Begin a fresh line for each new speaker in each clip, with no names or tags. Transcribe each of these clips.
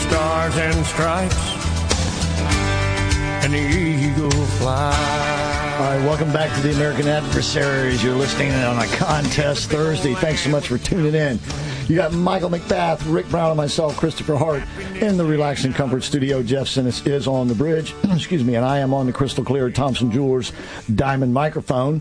stars and stripes and the eagle flies.
All right, welcome back to the American Adversaries. You're listening in on a Contest Thursday. Thanks so much for tuning in. You got Michael McBath, Rick Brown, and myself, Christopher Hart, in the Relax and Comfort Studio. Jeff Sinnis is on the bridge, excuse me, and I am on the crystal clear Thompson Jewelers Diamond microphone.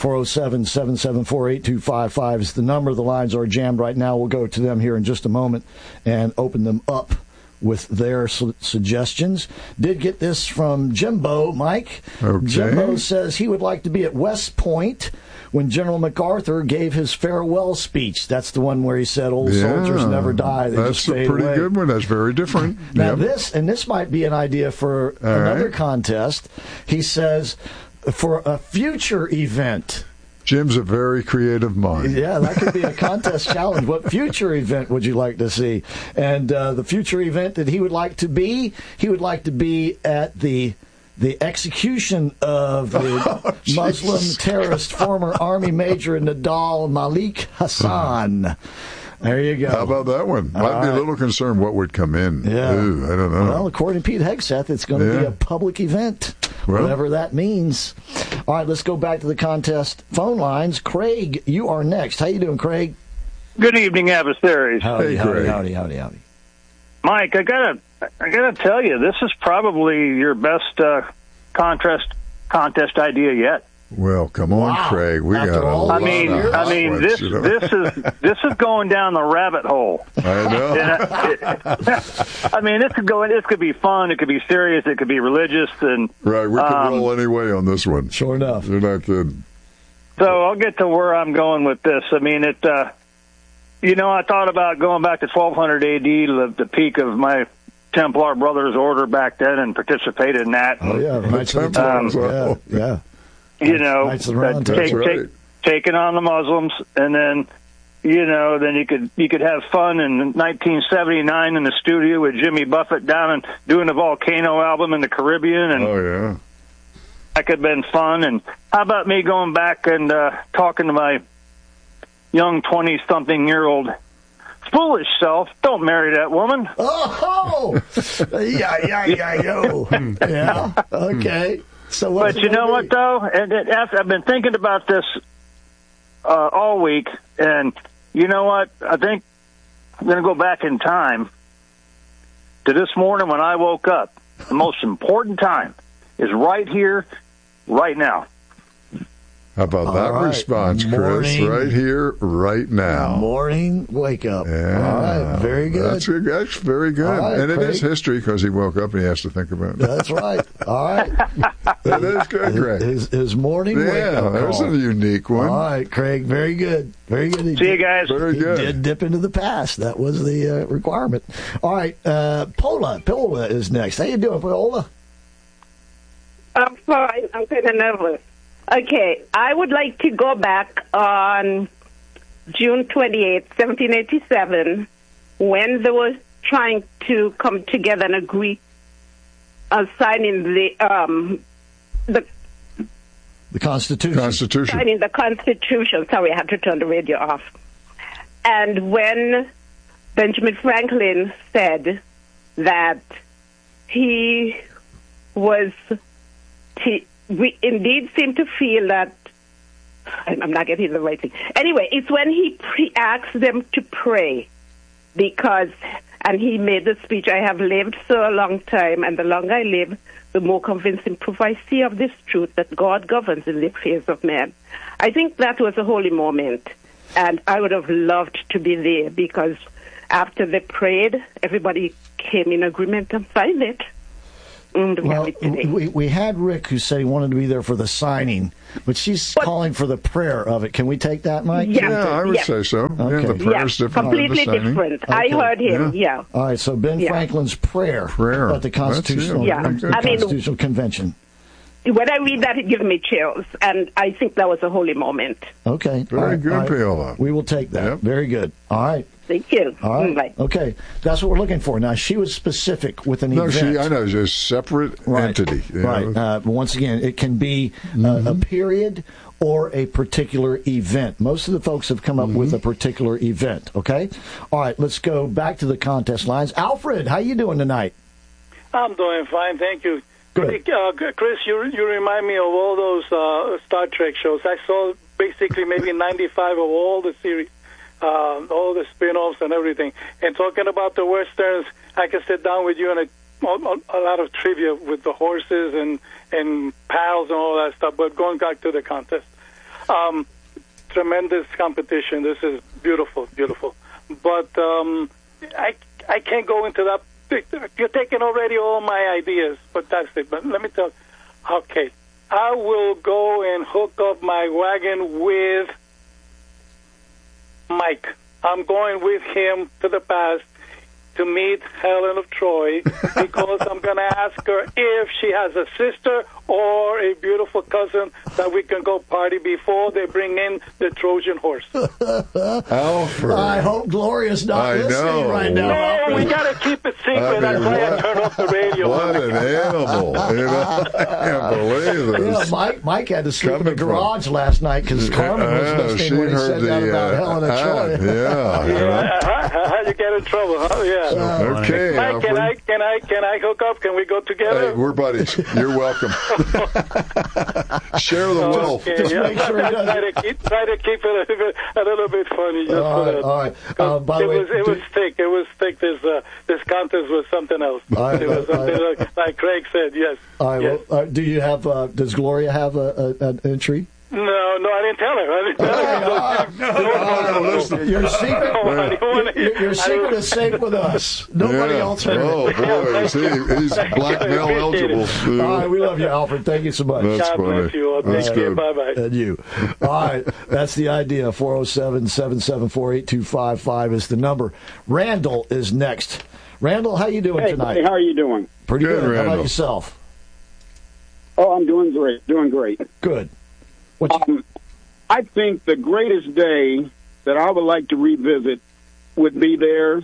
407-774-8255 is the number. The lines are jammed right now. We'll go to them here in just a moment and open them up with their suggestions. Did get this from Jimbo, Mike.
Okay.
Jimbo says he would like to be at West Point when General MacArthur gave his farewell speech. That's the one where he said, old soldiers never die. They
that's
just fade
a pretty
away.
good one. That's very different.
Now this might be an idea for another contest. He says, for a future event.
Jim's a very creative mind.
Yeah, that could be a contest challenge. What future event would you like to see? And the future event that he would like to be at the execution of the Muslim terrorist former Army Major Nadal Malik Hassan. There you go.
How about that one? I'd be a little concerned what would come in.
Yeah.
Ooh, I don't know.
Well, according to Pete Hegseth, it's going to be a public event, whatever that means. All right, let's go back to the contest phone lines. Craig, you are next. How you doing, Craig?
Good evening, adversaries.
Howdy.
Mike, I gotta tell you, this is probably your best contest idea yet.
Well, come on, Craig. We got a lot.
This is going down the rabbit hole.
I know.
This could be fun. It could be serious. It could be religious. And
right, we can roll anyway on this one.
Sure enough.
You're not kidding.
So I'll get to where I'm going with this. I mean, I thought about going back to 1200 A.D., the peak of my Templar Brothers order back then, and participated in that.
Oh yeah, yeah.
Taking on the Muslims, and then you could have fun in 1979 in the studio with Jimmy Buffett down and doing the Volcano album in the Caribbean, and that could have been fun. And how about me going back and talking to my young 20-something-year-old foolish self? Don't marry that woman.
Oh, yeah. Okay. So
but you know what, though? And I've been thinking about this all week, and you know what? I think I'm going to go back in time to this morning when I woke up. The most important time is right here, right now.
How about that response, Chris? Right here, right now.
Morning wake up.
Yeah.
All right, very good.
That's very good.
Right,
and it
Craig.
is history because he woke up and he has to think about it.
That's right. All right.
That is good, Craig.
His morning wake up call.
There's a unique one.
All right, Craig, very good. Very good.
See you guys.
Very good.
He did dip into the past. That was the requirement. All right, Pola is next. How you doing, Pola?
I'm fine. I'm kind of nervous. Okay, I would like to go back on June 28, 1787, when they were trying to come together and agree on signing the
Constitution.
Signing the Constitution. Sorry, I had to turn the radio off. And when Benjamin Franklin said that we indeed seem to feel that I'm not getting the right thing. Anyway, it's when he asked them to pray and he made the speech, I have lived so a long time, and the longer I live, the more convincing proof I see of this truth that God governs in the affairs of man. I think that was a holy moment, and I would have loved to be there because after they prayed, everybody came in agreement and signed it.
Well, we had Rick who said he wanted to be there for the signing, but she's calling for the prayer of it. Can we take that, Mike?
Yeah,
I would say so.
Okay.
Yeah, the prayer's different
completely
than the signing.
different. Okay. I heard him,
All right, so Ben Franklin's prayer at the Constitutional Convention.
When I read that, it gives me chills, and I think that was a holy moment.
Okay.
Very good, Paola.
We will take that. Yep. Very good. All right.
Thank you.
All right.
Bye.
Okay. That's what we're looking for. Now, she was specific with an event.
I know. It's a separate entity.
Right. Once again, it can be a period or a particular event. Most of the folks have come up with a particular event, okay? All right, let's go back to the contest lines. Alfred, how you doing tonight?
I'm doing fine, thank you.
Good.
Chris, you remind me of all those Star Trek shows. I saw basically maybe 95 of all the series, all the spin-offs and everything. And talking about the Westerns, I can sit down with you and a lot of trivia with the horses and pals and all that stuff. But going back to the contest, tremendous competition. This is beautiful, beautiful. But I can't go into that. You're taking already all my ideas, but that's it. But let me tell you, okay, I will go and hook up my wagon with Mike. I'm going with him to the past to meet Helen of Troy because I'm going to ask her if she has a sister or a beautiful cousin that we can go party before they bring in the Trojan horse.
Alfred.
I hope Gloria's not listening right now.
No, we got to keep it secret. That's why I turned off the radio.
What an animal. I can't believe this.
Yeah, Mike had to sleep in the garage last night because Carmen was listening when he said that about Helen of Troy.
How you get in trouble, huh? Yeah.
Okay,
Mike, can I hook up? Can we go together?
Hey, we're buddies. You're welcome. Share the wealth.
Just make sure it doesn't.
Try to keep it a little bit funny.
All right. By the way,
it was thick. It was thick. This contest was something else. It was something like Craig said. Yes.
All right.
Yes.
Well, do you have? Does Gloria have an entry?
No, I didn't tell her.
Your secret is safe with us. Nobody else heard it.
Oh, boy. He's blackmail eligible.
All right, we love you, Alfred. Thank you so much.
That's
God
funny.
bless you.
That's good.
Bye-bye.
And you. All right, that's the idea. 407-774-8255 is the number. Randall is next. Randall, how you doing tonight?
Hey, how are you doing?
Pretty good.
Randall.
How about yourself?
Oh, I'm doing great.
Good.
I think the greatest day that I would like to revisit would be their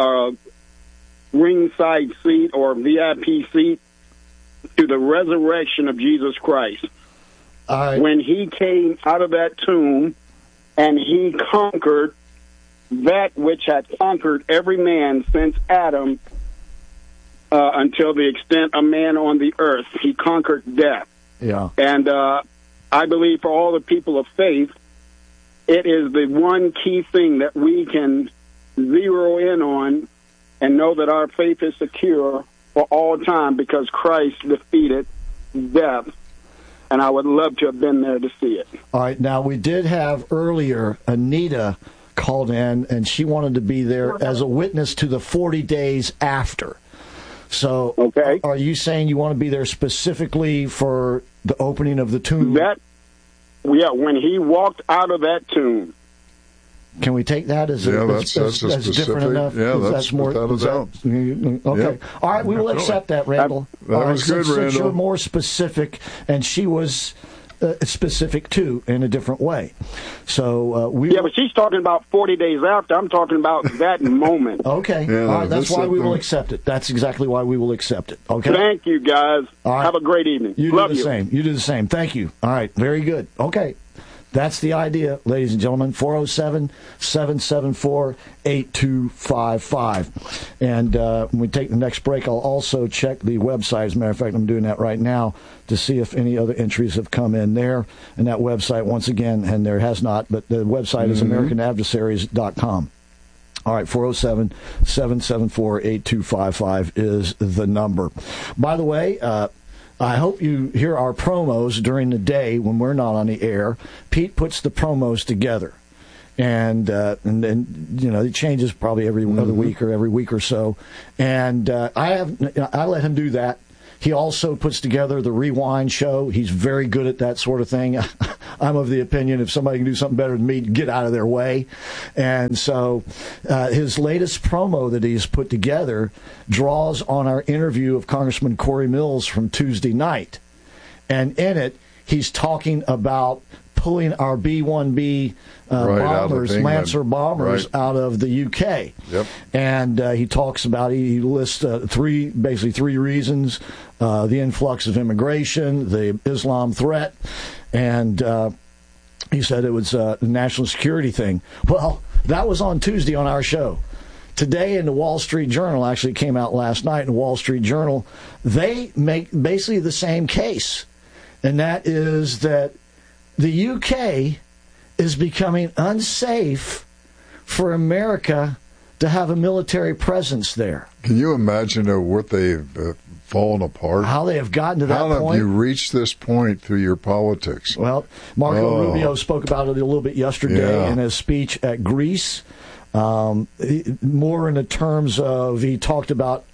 ringside seat or VIP seat to the resurrection of Jesus Christ. When he came out of that tomb and he conquered that which had conquered every man since Adam until the extent of man on the earth. He conquered death.
Yeah.
And I believe for all the people of faith, it is the one key thing that we can zero in on and know that our faith is secure for all time because Christ defeated death. And I would love to have been there to see it.
All right. Now, we did have earlier Anita called in, and she wanted to be there as a witness to the 40 days after. So
okay.
Are you saying you want to be there specifically for the opening of the tomb?
When he walked out of that tomb.
Can we take that as
that's
different enough?
Yeah,
that's more. Okay. Yep. All right, we will accept that, Randall.
That was good, Randall.
Since you're more specific, and she was specific too in a different way. So
but she's talking about 40 days after. I'm talking about that moment.
Okay.
Yeah,
all right. That's why we will accept it. That's exactly why we will accept it. Okay.
Thank you, guys.
All right.
Have a great evening.
You
Love
do the same. You do the same. Thank you. All right. Very good. Okay. That's the idea, ladies and gentlemen. 407-774-8255. And when we take the next break, I'll also check the website. As a matter of fact, I'm doing that right now to see if any other entries have come in there. And that website, once again, and there has not, but the website is AmericanAdversaries.com. All right, 407-774-8255 is the number. By the way, I hope you hear our promos during the day when we're not on the air. Pete puts the promos together, and then it changes probably every other week or every week or so. And I let him do that. He also puts together the Rewind show. He's very good at that sort of thing. I'm of the opinion if somebody can do something better than me, get out of their way. And so his latest promo that he's put together draws on our interview of Congressman Corey Mills from Tuesday night. And in it, he's talking about pulling our B-1B bombers, Lancer bombers, out of the UK.
Yep.
And he talks about, he lists three reasons: the influx of immigration, the Islam threat, and He said it was a national security thing. Well, that was on Tuesday on our show. Today in the Wall Street Journal, actually came out last night in the Wall Street Journal, they make basically the same case. And that is that the UK is becoming unsafe for America to have a military presence there.
Can you imagine what they've fallen apart?
How they have gotten to that point?
How have you reached this point through your politics?
Well, Marco Rubio spoke about it a little bit yesterday in his speech at Greece. More in the terms of, he talked about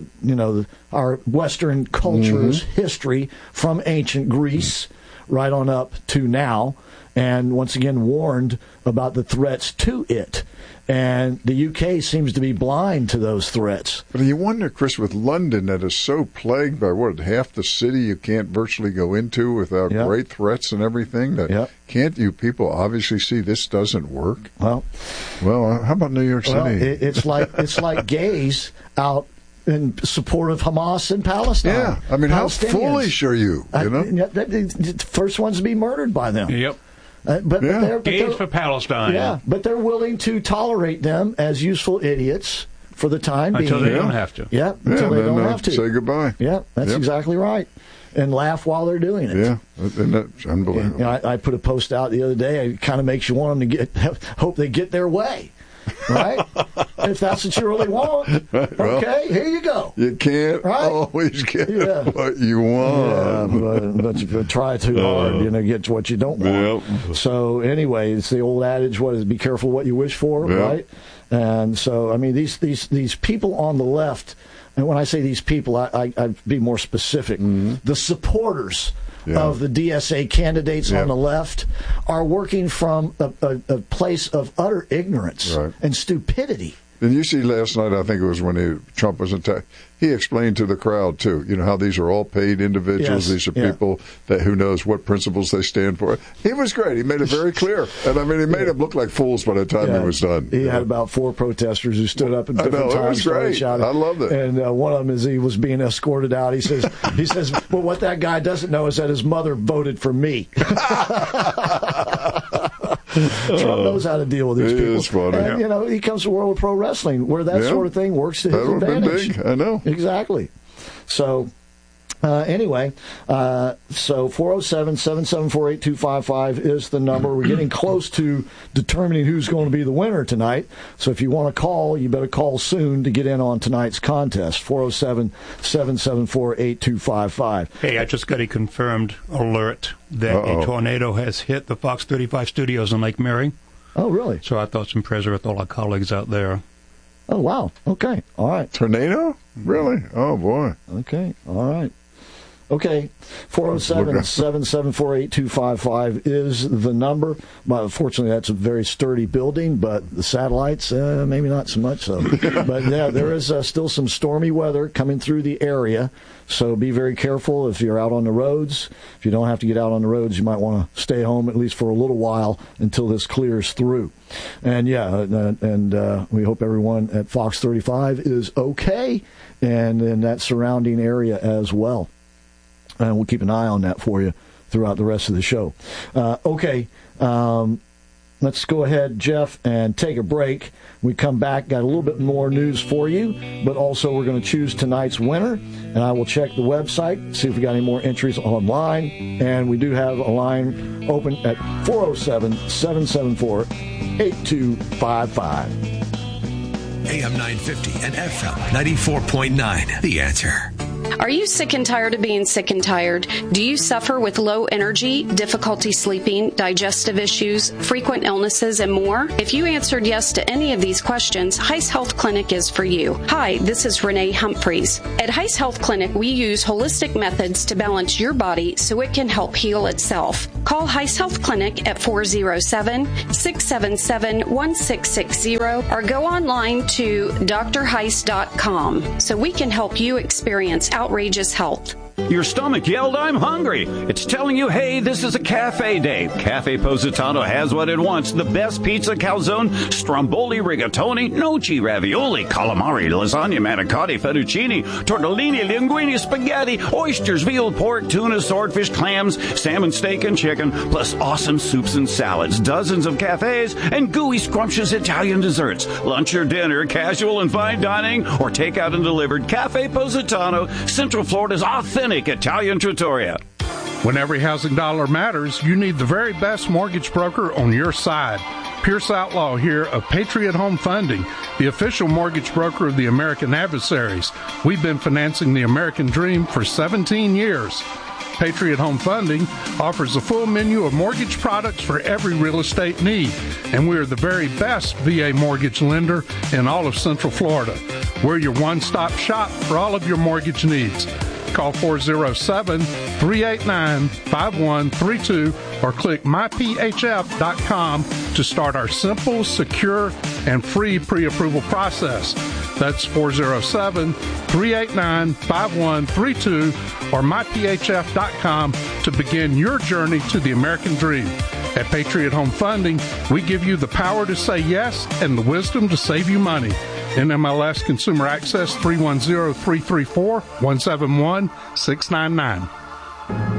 our Western culture's history from ancient Greece right on up to now, and once again warned about the threats to it. And the UK seems to be blind to those threats.
But you wonder, Chris, with London that is so plagued by half the city you can't virtually go into without great threats and everything, that can't you people obviously see this doesn't work?
Well,
how about New York City?
It's like gays out in support of Hamas in Palestine.
Yeah, I mean, how foolish are you?
The first ones to be murdered by them.
Yep.
But they're
gays for Palestine.
Yeah, but they're willing to tolerate them as useful idiots for the time being.
Until they don't have to.
Yeah, until they don't have to.
Say goodbye.
Yeah, that's exactly right. And laugh while they're doing it.
Yeah, and that's unbelievable.
I put a post out the other day. It kind of makes you want them to hope they get their way. Right? If that's what you really want. Okay, here you go.
You can't always get what you want.
Yeah, but if you try too hard, get what you don't want.
Yep.
So anyway, it's the old adage, be careful what you wish for, right? And so, I mean, these people on the left, and when I say these people, I'd be more specific. The supporters of the DSA candidates on the left are working from a place of utter ignorance and stupidity.
And you see last night, I think it was when Trump was attacked, he explained to the crowd, too, how these are all paid individuals. These are people that who knows what principles they stand for. He was great. He made it very clear. And, I mean, he made them look like fools by the time he was done.
He had about 4 protesters who stood up at different times.
It was great. I loved it.
And one of them, as he was being escorted out, he says, well, what that guy doesn't know is that his mother voted for me. Trump knows how to deal with these people.
Is funny.
And, he comes to World of Pro Wrestling, where that sort of thing works to his advantage.
Big. I know.
Exactly. So, anyway, so 407-774-8255 is the number. We're getting close to determining who's going to be the winner tonight. So if you want to call, you better call soon to get in on tonight's contest. 407-774-8255.
Hey, I just got a confirmed alert that a tornado has hit the Fox 35 studios in Lake Mary.
Oh, really?
So I thought some prayers with all our colleagues out there.
Oh, wow. Okay. All right.
Tornado? Really? Oh, boy.
Okay. All right. Okay, 407-774-8255 is the number. Fortunately, that's a very sturdy building, but the satellites, maybe not so much so. But yeah, there is still some stormy weather coming through the area, so be very careful if you're out on the roads. If you don't have to get out on the roads, you might want to stay home at least for a little while until this clears through. And we hope everyone at Fox 35 is okay, and in that surrounding area as well. And we'll keep an eye on that for you throughout the rest of the show. Let's go ahead, Jeff, and take a break. We come back, got a little bit more news for you, but also we're going to choose tonight's winner, and I will check the website, see if we got any more entries online, and we do have a line open at 407-774-8255.
AM 950 and FM 94.9, The Answer.
Are you sick and tired of being sick and tired? Do you suffer with low energy, difficulty sleeping, digestive issues, frequent illnesses, and more? If you answered yes to any of these questions, Heiss Health Clinic is for you. Hi, this is Renee Humphreys. At Heiss Health Clinic, we use holistic methods to balance your body so it can help heal itself. Call Heiss Health Clinic at 407-677-1660 or go online to drheiss.com so we can help you experience outrageous health.
Your stomach yelled, "I'm hungry." It's telling you, hey, this is a cafe day. Cafe Positano has what it wants. The best pizza, calzone, stromboli, rigatoni, gnocchi, ravioli, calamari, lasagna, manicotti, fettuccine, tortellini, linguine, spaghetti, oysters, veal, pork, tuna, swordfish, clams, salmon, steak, and chicken, plus awesome soups and salads, dozens of cafes, and gooey, scrumptious Italian desserts. Lunch or dinner, casual and fine dining, or takeout and delivered. Cafe Positano, Central Florida's authentic Italian trattoria.
When every housing dollar matters, you need the very best mortgage broker on your side. Pierce Outlaw here of Patriot Home Funding, the official mortgage broker of the American Adversaries. We've been financing the American dream for 17 years. Patriot Home Funding offers a full menu of mortgage products for every real estate need, and we are the very best VA mortgage lender in all of Central Florida. We're your one-stop shop for all of your mortgage needs. Call 407-389-5132 or click myphf.com to start our simple, secure, and free pre-approval process. That's 407-389-5132 or myphf.com to begin your journey to the American dream. At Patriot Home Funding, we give you the power to say yes and the wisdom to save you money. NMLS Consumer Access 310-334-171-699.